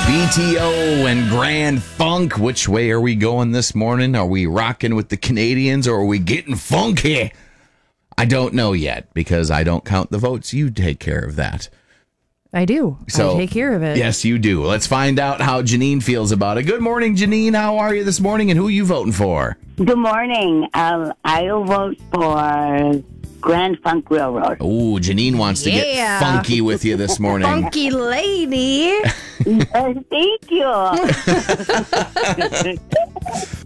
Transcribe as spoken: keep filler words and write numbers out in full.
B T O and Grand Funk. Which way are we going this morning? Are we rocking with the Canadians or are we getting funky? I don't know yet because I don't count the votes. You take care of that. I do. So, I take care of it. Yes, you do. Let's find out how Janine feels about it. Good morning, Janine. How are you this morning and who are you voting for? Good morning. Um, I'll vote for Grand Funk Railroad. Oh, Janine wants to Yeah. get funky with you this morning. Funky lady. Yes, thank you.